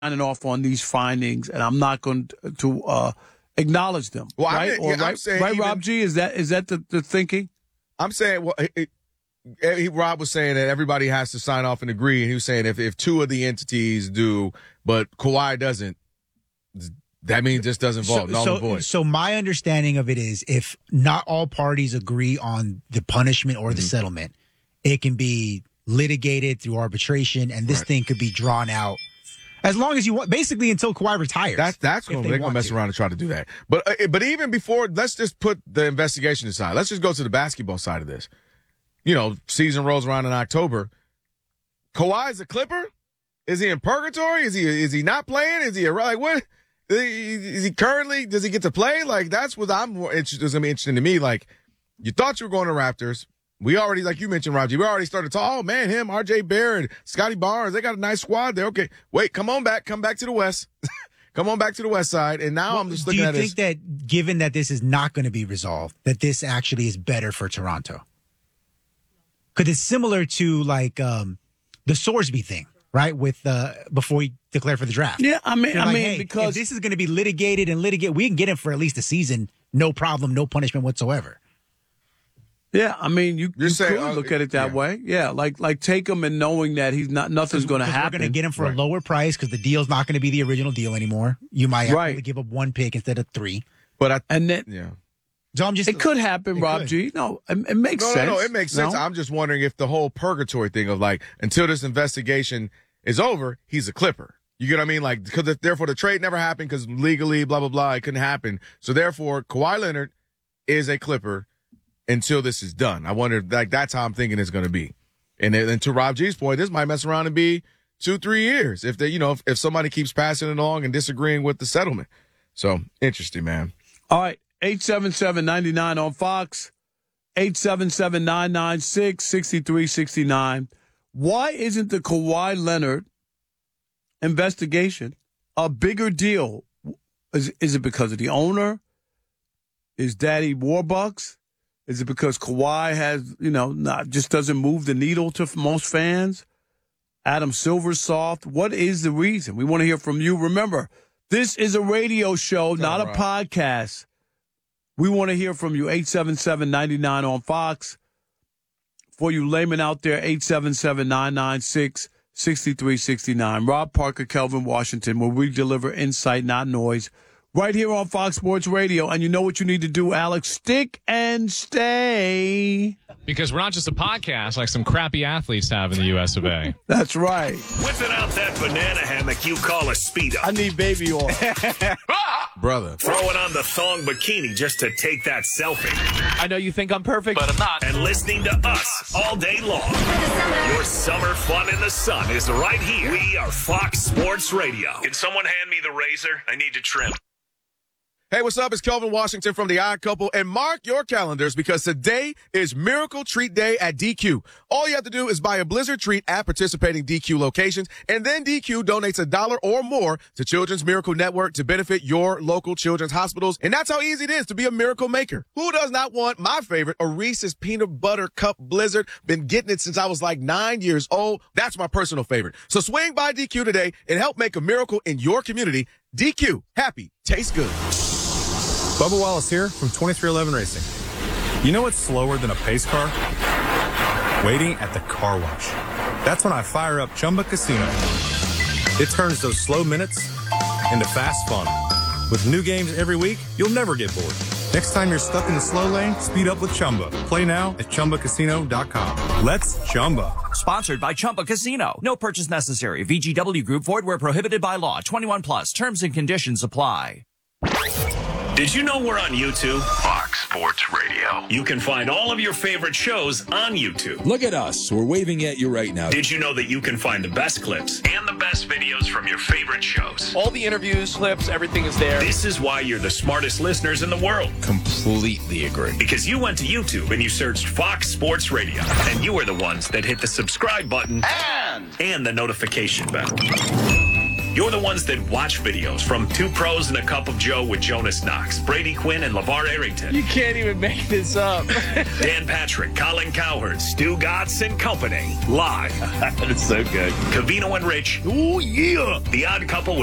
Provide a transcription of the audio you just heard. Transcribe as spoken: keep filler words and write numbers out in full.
signing off on these findings, and I'm not going to uh, acknowledge them. Well, right, I mean, or, yeah, right, I'm saying right, even, Rob G. Is that is that the, the thinking? I'm saying, well, it, it, he, Rob was saying that everybody has to sign off and agree, and he was saying if if two of the entities do, but Kawhi doesn't, that means this doesn't vote. So, null so, and void. so my understanding of it is if not all parties agree on the punishment or the mm-hmm. settlement, it can be litigated through arbitration, and this right. thing could be drawn out as long as you want, basically until Kawhi retires. That's that's going they're going to mess around and try to do that. But uh, but even before, let's just put the investigation aside. Let's just go to the basketball side of this. You know, season rolls around in October. Kawhi's a Clipper? Is he in purgatory? Is he is he not playing? Is he a, like what? Is he currently, does he get to play? Like, that's what I'm more interested, it's going to be interesting to me. Like, you thought you were going to Raptors. We already, like you mentioned, Roger, we already started talking, oh, man, him, R J Barrett, Scotty Barnes, they got a nice squad there. Okay, wait, come on back. Come back to the West. Come on back to the West side. And now well, I'm just looking at this. Do you think that, given that this is not going to be resolved, that this actually is better for Toronto? Because it's similar to, like, um, the Sorsby thing. Right, with uh, before we declare for the draft. Yeah, I mean, They're I like, mean, hey, because if this is going to be litigated and litigated, we can get him for at least a season, no problem, no punishment whatsoever. Yeah, I mean, you, you saying, could uh, look at it that yeah. way. Yeah, like like take him and knowing that he's not nothing's going to happen. We're going to get him for right. a lower price because the deal's not going to be the original deal anymore. You might have right. to give up one pick instead of three. But I, and then yeah. So I'm just, it could happen, it Rob could. G. No, it, it makes no, sense. No, no, it makes sense. No? I'm just wondering if the whole purgatory thing of like until this investigation is over, he's a Clipper. You get what I mean? Like, because therefore the trade never happened because legally, blah, blah, blah, it couldn't happen. So therefore, Kawhi Leonard is a Clipper until this is done. I wonder, like, that's how I'm thinking it's going to be. And then and to Rob G's point, this might mess around and be two, three years if they, you know, if, if somebody keeps passing it along and disagreeing with the settlement. So interesting, man. All right, eight seven seven, nine nine on Fox, eight seven seven, nine nine six, six three six nine. Why isn't the Kawhi Leonard investigation a bigger deal? Is, is it because of the owner? Is Daddy Warbucks? Is it because Kawhi has, you know, not just doesn't move the needle to most fans? Adam Silver's soft. What is the reason? We want to hear from you. Remember, this is a radio show, not a podcast. We want to hear from you. eight seven seven, nine nine on Fox. For you laymen out there, eight seven seven, nine nine six, six three six nine. Rob Parker, Kelvin Washington, where we deliver insight, not noise. Right here on Fox Sports Radio. And you know what you need to do, Alex? Stick and stay. Because we're not just a podcast like some crappy athletes have in the U S of A. That's right. Whipping out that banana hammock you call a speedo. I need baby oil. Brother. Throwing on the thong bikini just to take that selfie. I know you think I'm perfect, but I'm not. And listening to us all day long. Your summer fun in the sun is right here. We are Fox Sports Radio. Can someone hand me the razor? I need to trim. Hey, what's up? It's Kelvin Washington from The Odd Couple, and mark your calendars because today is Miracle Treat Day at D Q. All you have to do is buy a Blizzard treat at participating D Q locations, and then D Q donates a dollar or more to Children's Miracle Network to benefit your local children's hospitals, and that's how easy it is to be a miracle maker. Who does not want my favorite, a Reese's Peanut Butter Cup Blizzard? Been getting it since I was like nine years old. That's my personal favorite. So swing by D Q today and help make a miracle in your community. D Q, happy, tastes good. Bubba Wallace here from twenty-three eleven Racing. You know what's slower than a pace car? Waiting at the car wash. That's when I fire up Chumba Casino. It turns those slow minutes into fast fun. With new games every week, you'll never get bored. Next time you're stuck in the slow lane, speed up with Chumba. Play now at Chumba Casino dot com. Let's Chumba. Sponsored by Chumba Casino. No purchase necessary. V G W Group. Void where prohibited by law. twenty-one plus. Terms and conditions apply. Did you know we're on YouTube? Fox Sports Radio. You can find all of your favorite shows on YouTube. Look at us. We're waving at you right now. Did you know that you can find the best clips and the best videos from your favorite shows? All the interviews, clips, everything is there. This is why you're the smartest listeners in the world. Completely agree. Because you went to YouTube and you searched Fox Sports Radio. And you are the ones that hit the subscribe button and, and the notification bell. You're the ones that watch videos from Two Pros and a Cup of Joe with Jonas Knox, Brady Quinn, and LeVar Arrington. You can't even make this up. Dan Patrick, Colin Cowherd, Stu Gotts, and company. Live. That is so good. Covino and Rich. Oh, yeah. The Odd Couple with